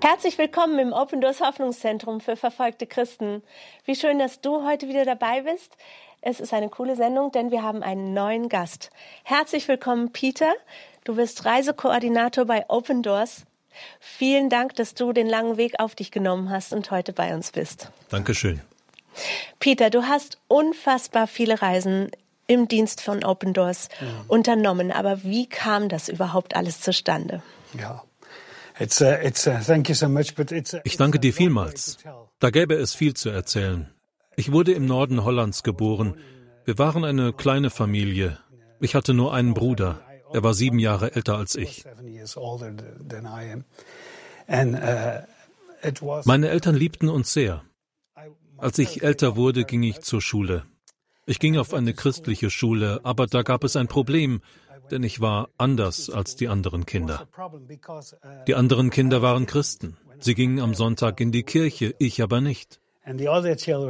Herzlich willkommen im Open Doors Hoffnungszentrum für verfolgte Christen. Wie schön, dass du heute wieder dabei bist. Es ist eine coole Sendung, denn wir haben einen neuen Gast. Herzlich willkommen, Peter. Du bist Reisekoordinator bei Open Doors. Vielen Dank, dass du den langen Weg auf dich genommen hast und heute bei uns bist. Dankeschön. Peter, du hast unfassbar viele Reisen im Dienst von Open Doors unternommen. Aber wie kam das überhaupt alles zustande? Ja. Thank you so much, but Ich danke dir vielmals. Da gäbe es viel zu erzählen. Ich wurde im Norden Hollands geboren. Wir waren eine kleine Familie. Ich hatte nur einen Bruder. Er war 7 Jahre älter als ich. Meine Eltern liebten uns sehr. Als ich älter wurde, ging ich zur Schule. Ich ging auf eine christliche Schule, aber da gab es ein Problem, denn ich war anders als die anderen Kinder. Die anderen Kinder waren Christen. Sie gingen am Sonntag in die Kirche, ich aber nicht.